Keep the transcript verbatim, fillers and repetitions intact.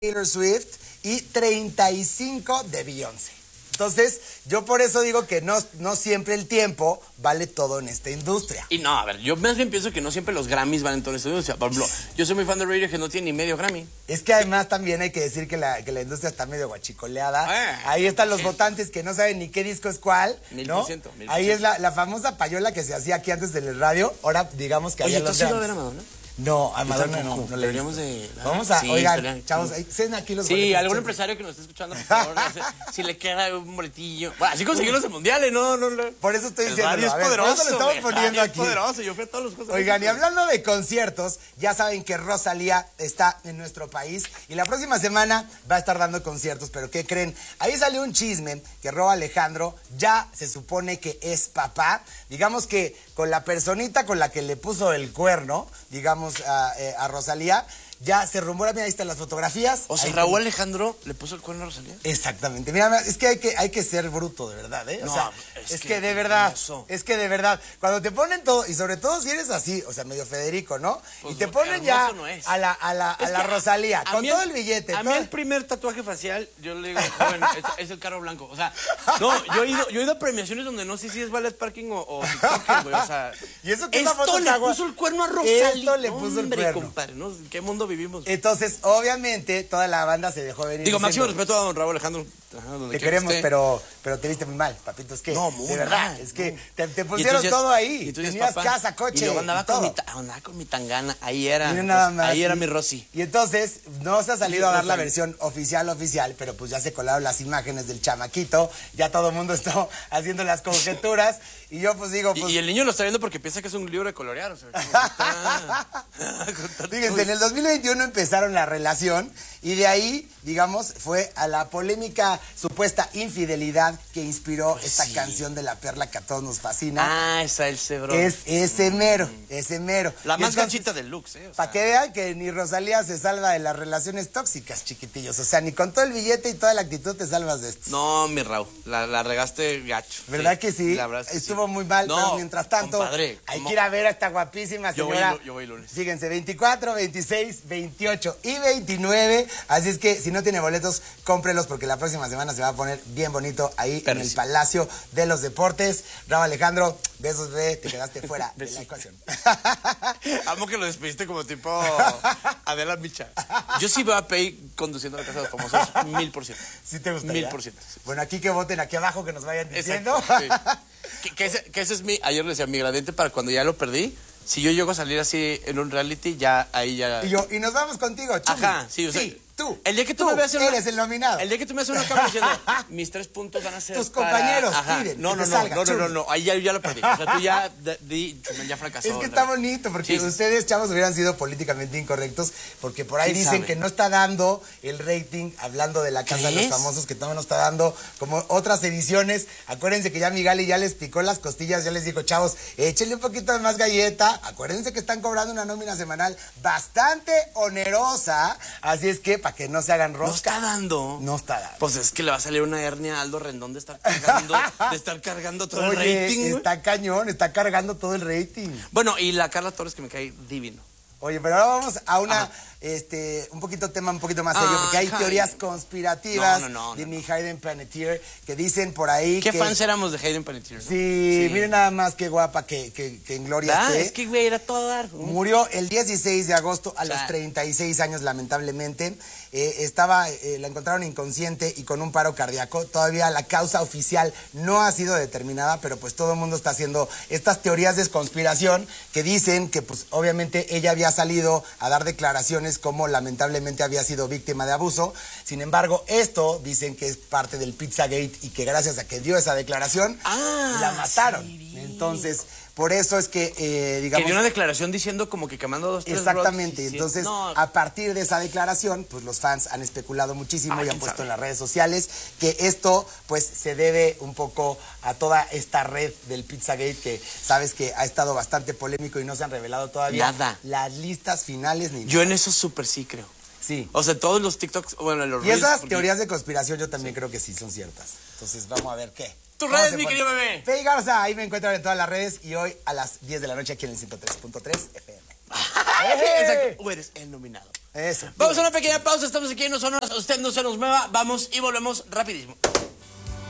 Taylor Swift y treinta y cinco de Beyoncé. Entonces, yo por eso digo que no, no siempre el tiempo vale todo en esta industria. Y no, a ver, yo más bien pienso que no siempre los Grammys valen todo en esta industria. Por ejemplo, yo soy muy fan de Radiohead que no tiene ni medio Grammy. Es que además también hay que decir que la, que la industria está medio guachicoleada. Eh, Ahí están los votantes que no saben ni qué disco es cuál, Mil ¿no? por ciento, mil por Ahí ciento. es la, la famosa payola que se hacía aquí antes del radio. Ahora digamos que Oye, había ¿tú los has ido a ver a Grammys. Madonna? No, a Yo Madonna no, tampoco. no le he Deberíamos visto. de... Vamos a, Sí, oigan, estaría- chavos, ahí, ceden aquí los Sí, boletos, algún chavos. empresario que nos esté escuchando, por favor, no sé, si le queda un boletillo. Bueno, así conseguimos el mundial, ¿no? no, no. Por eso estoy El diciendo. radio es a ver, por eso poderoso, lo estamos güey, poniendo radio es aquí. poderoso, yo fui a todos los cosas. Oigan, y hablando de conciertos, ya saben que Rosalía está en nuestro país y la próxima semana va a estar dando conciertos, pero ¿qué creen? Ahí salió un chisme que Rauw Alejandro ya se supone que es papá, digamos que con la personita con la que le puso el cuerno, digamos, a, eh, a Rosalía, ya se rumora, mira, ahí están las fotografías. O sea, Ahí Rauw con- Alejandro le puso el cuerno a Rosalía. Exactamente. Mira, es que hay que, hay que ser bruto, de verdad, ¿eh? O No, sea, es es, que, que de verdad, eso. es que de verdad, cuando te ponen todo, y sobre todo si eres así, o sea, medio Federico, ¿no? Pues y te no, ponen ya hermoso no es. a la, a la, a Es la que Rosalía, a con mí todo el billete. A todo- mí el primer tatuaje facial, yo le digo, joven, es, es el carro blanco. O sea, no, yo he ido, yo he ido a premiaciones donde no sé si es ballet parking o, o TikToker, güey. O sea, Y eso que esa esto foto le está gua- puso el cuerno a Rosalía. Esto le puso el Hombre, cuerno. compadre, ¿no? ¿En qué mundo vivimos? Entonces, obviamente, toda la banda se dejó venir. Digo, máximo diciendo, respeto a don Rauw Alejandro. Ajá, donde te quiera que queremos, esté. pero, pero te viste muy mal, papito. Es que, No, muy de verdad, mal, es que no. te, te Y pusieron entonces- todo ahí. y tú dices, Tenías papá, casa, coche. Y luego andaba, y con todo. mi, ta- andaba con mi tangana. Ahí era. Miren nada Ros- más. Ahí era Y- mi Rosy. Y entonces no se ha salido a dar la Rosy. versión oficial, oficial, pero pues ya se colaron las imágenes del chamaquito, ya todo el mundo está haciendo las conjeturas, y yo pues digo, Y, pues, y el niño lo está viendo porque piensa que es un libro de colorear. O sea, como que está- con tanto- fíjense, en el dos mil veintiuno empezaron la relación, y de ahí, digamos, fue a la polémica supuesta infidelidad que inspiró esta sí. canción de La Perla que a todos nos fascina. Ah, esa el cebro. Es ese mero, ese mero. La Y más entonces, ganchita del Lux, ¿eh? O sea, para que vean que ni Rosalía se salva de las relaciones tóxicas, chiquitillos. O sea, ni con todo el billete y toda la actitud te salvas de esto. no, mi Raúl, la, la regaste gacho. ¿Verdad que sí? La verdad es que Estuvo sí. muy mal, No, pero mientras tanto, compadre, hay ¿cómo? que ir a ver a esta guapísima Yo voy señora. lu- yo voy lunes. Fíjense, veinticuatro, veintiséis, veintiocho y veintinueve. Así es que si no tiene boletos, cómprelos porque la próxima semana se va a poner bien bonito ahí en el Perrísimo. Palacio de los Deportes. Rauw Alejandro, besos, bebé, te quedaste fuera de la Besitos. ecuación. Amo que lo despediste como tipo Adela Micha. Yo sí veo a Pei conduciendo la casa de los famosos, mil por ciento. ¿Sí te gustaría? Mil por ciento. Bueno, aquí que voten aquí abajo, que nos vayan diciendo. Exacto. Sí. Que, que ese, que ese es mi, ayer le decía, mi gradiente para cuando ya lo perdí. Si yo llego a salir así en un reality, ya ahí ya. Y yo, y nos vamos contigo, Chumi. Ajá, sí, o sea, tú. El día que tú, me veas en una- eres el nominado. El día que tú me haces una cámara diciendo, mis tres puntos van a ser Tus para-". compañeros Ajá. piden No, que no, te no, salga, no, no, no, Chumi. no, ahí ya, ya lo perdí. O sea, tú ya, de- di- Chumi, ya fracasó. Es que ¿no? está bonito, porque Sí, sí. ustedes, chavos, hubieran sido políticamente incorrectos, porque por ahí Sí dicen saben. que no está dando el rating, hablando de la Casa de los ¿Crees? Famosos, que no nos está dando como otras ediciones. Acuérdense que ya Migali ya les picó las costillas, ya les dijo, chavos, échenle un poquito de más galleta. Acuérdense que están cobrando una nómina semanal bastante onerosa, así es que para que no se hagan No rosca. está dando. No está dando. Pues es que le va a salir una hernia a Aldo Rendón de estar cargando, de estar cargando todo el Oye, rating. güey. está cañón, está cargando todo el rating. Bueno, y la Carla Torres que me cae divino. Oye, pero ahora vamos a una, Ajá. este, un poquito tema un poquito más serio, Ah, porque hay Hayden. teorías conspirativas No, no, no, de no, mi Hayden Panettiere que dicen por ahí ¿Qué que... fans éramos de Hayden Panettiere? ¿no? Sí, miren nada más qué guapa que, que, que en gloria Ah, esté. es que, güey, era todo dar. Murió el dieciséis de agosto a O sea, los treinta y seis años, lamentablemente. Eh, estaba, eh, la encontraron inconsciente y con un paro cardíaco. Todavía la causa oficial no ha sido determinada, pero pues todo el mundo está haciendo estas teorías de conspiración que dicen que pues obviamente ella había salido a dar declaraciones como lamentablemente había sido víctima de abuso. Sin embargo, esto dicen que es parte del Pizzagate y que gracias a que dio esa declaración, Ah, la mataron. sí, vi. Entonces, por eso es que, eh, Que digamos... dio una declaración diciendo como que quemando dos, tres Exactamente, brotes, sí, sí. entonces No, a partir de esa declaración, pues los fans han especulado muchísimo Ay, y han quién puesto sabe. en las redes sociales que esto pues se debe un poco a toda esta red del Pizzagate que sabes que ha estado bastante polémico y no se han revelado todavía Nada. las listas finales ni Yo en eso súper sí creo. Sí. O sea, todos los TikToks, bueno, los Y reels, esas porque- teorías de conspiración yo también creo que sí son ciertas. Entonces vamos a ver qué. Tus ¿Cómo redes, se mi pone? querido bebé. Fey Garza, ahí me encuentran en todas las redes y hoy a las diez de la noche aquí en el ciento tres punto tres F M. Exacto. O eres el nominado. Eso. Vamos a una pequeña pausa, estamos aquí en No Sonoras. Usted no se nos mueva, vamos y volvemos rapidísimo.